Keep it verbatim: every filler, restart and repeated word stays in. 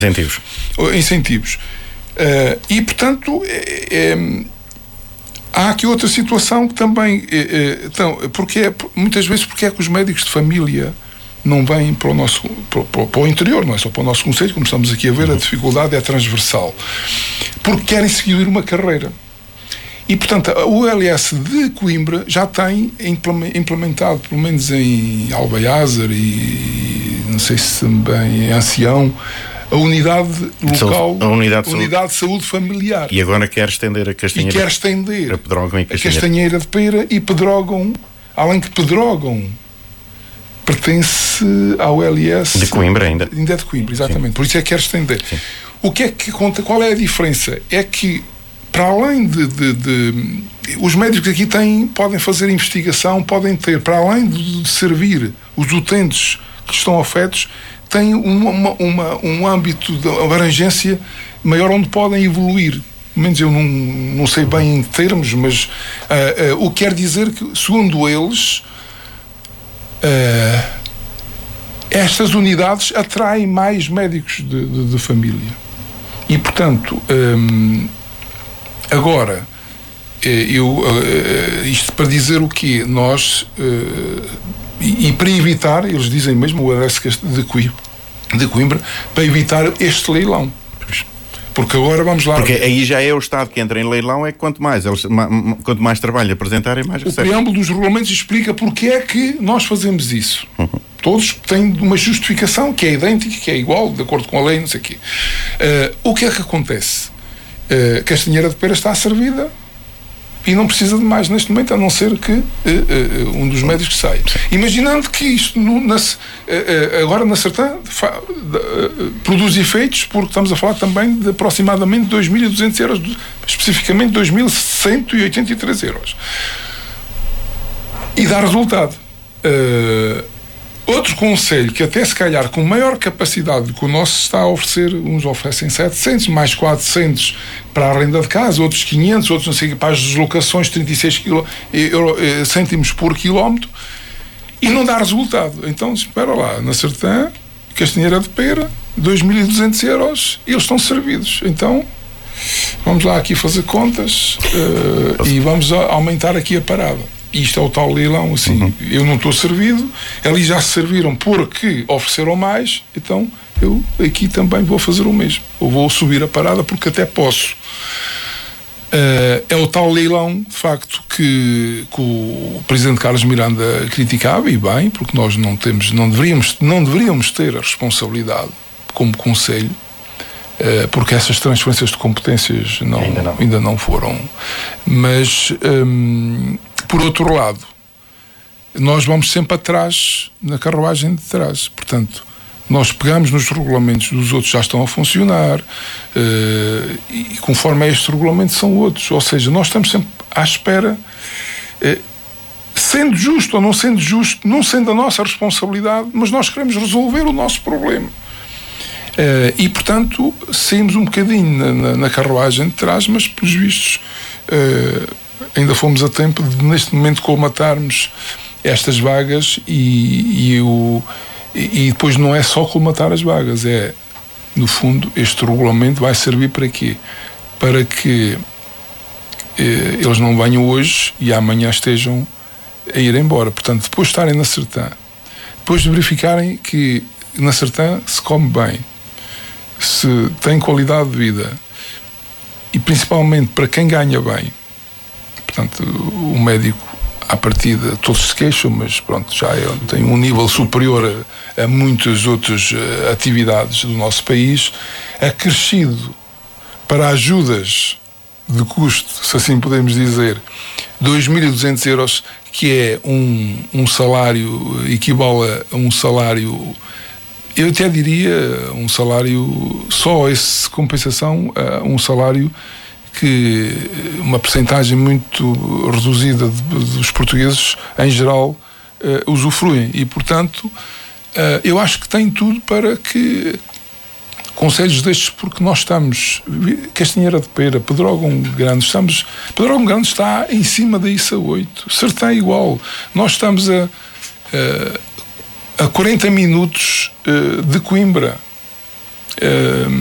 Incentivos. Incentivos. Uh, e, portanto, é, é, há aqui outra situação que também... É, é, então, porque é, muitas vezes, porque é que os médicos de família não vêm para o nosso para, para, para o interior, não é só para o nosso concelho, como estamos aqui a ver, a dificuldade é transversal. Porque querem seguir uma carreira. E, portanto, o L S de Coimbra já tem implementado, pelo menos em Albaiázar e não sei se também em Ancião, a unidade local, a unidade, de, unidade de saúde familiar. E agora quer estender a Castanheira. E quer estender a Pedrógão e Castanheira. A Castanheira de Pera e Pedrógão, além que Pedrógão pertence ao L S de Coimbra ainda. Ainda é de Coimbra, exatamente. Sim. Por isso é que quer estender. Sim. O que é que conta? Qual é a diferença? É que, para além de, de, de os médicos aqui têm, podem fazer investigação, podem ter, para além de servir os utentes que estão afetos, têm uma, uma, um âmbito de abrangência maior onde podem evoluir. Pelo menos eu não, não sei bem em termos, mas uh, uh, o que quer dizer que, segundo eles, uh, estas unidades atraem mais médicos de, de, de família. E, portanto, um, agora, eu, uh, isto para dizer o quê? Nós... Uh, E, e para evitar, eles dizem mesmo, o L S de Coimbra, de Coimbra, para evitar este leilão. Porque agora vamos lá... Porque aí já é o Estado que entra em leilão, é que quanto mais, eles, ma, quanto mais trabalho apresentarem, mais recebem. O preâmbulo dos regulamentos explica porque é que nós fazemos isso. Uhum. Todos têm uma justificação que é idêntica, que é igual, de acordo com a lei, não sei o quê. Uh, o que é que acontece? Uh, Castanheira de Pera está servida e não precisa de mais neste momento, a não ser que uh, uh, um dos médicos saia. Imaginando que isto no, na, uh, uh, agora na Sertã uh, uh, produz efeitos, porque estamos a falar também de aproximadamente dois mil e duzentos euros, especificamente dois mil cento e oitenta e três euros. E dá resultado. Uh, outro conselho que até se calhar com maior capacidade que o nosso está a oferecer, uns oferecem setecentos, mais quatrocentos para a renda de casa, outros quinhentos, outros não sei, para as deslocações trinta e seis quilo, euro, cêntimos por quilómetro, e não dá resultado. Então, espera lá, na Sertã, Castanheira de Pera, dois mil e duzentos euros, eles estão servidos. Então, vamos lá aqui fazer contas uh, e vamos a, aumentar aqui a parada. Isto é o tal leilão, assim, uhum. Eu não estou servido, ali já se serviram porque ofereceram mais, então eu aqui também vou fazer o mesmo. Eu vou subir a parada porque até posso. Uh, é o tal leilão, de facto, que, que o Presidente Carlos Miranda criticava, e bem, porque nós não temos, não deveríamos, não deveríamos ter a responsabilidade como Conselho, uh, porque essas transferências de competências não, ainda, não. ainda não foram. Mas... Um, por outro lado, nós vamos sempre atrás na carruagem de trás. Portanto, nós pegamos nos regulamentos dos outros, já estão a funcionar, uh, e conforme é este regulamento são outros. Ou seja, nós estamos sempre à espera, uh, sendo justo ou não sendo justo, não sendo a nossa responsabilidade, mas nós queremos resolver o nosso problema. Uh, e, portanto, saímos um bocadinho na, na, na carruagem de trás, mas, pelos vistos... Uh, ainda fomos a tempo de, neste momento, colmatarmos estas vagas e, e, o, e depois não é só colmatar as vagas, é, no fundo, este regulamento vai servir para quê? Para que eh, eles não venham hoje e amanhã estejam a ir embora. Portanto, depois de estarem na Sertã, depois de verificarem que na Sertã se come bem, se tem qualidade de vida e, principalmente, para quem ganha bem. Portanto, o médico, à partida, todos se queixam, mas pronto, já é, tem um nível superior a, a muitas outras uh, atividades do nosso país, acrescido para ajudas de custo, se assim podemos dizer, dois mil e duzentos euros, que é um, um salário, equivale a um salário, eu até diria, um salário, só essa compensação, a um salário que uma percentagem muito reduzida de, de, dos portugueses, em geral, uh, usufruem. E, portanto, uh, eu acho que tem tudo para que conselhos destes, porque nós estamos, Castanheira de Pera, Pedrógão Grande, estamos, Pedrógão Grande está em cima da I C A oito, Sertã é igual. Nós estamos a, a, a quarenta minutos uh, de Coimbra. Uh,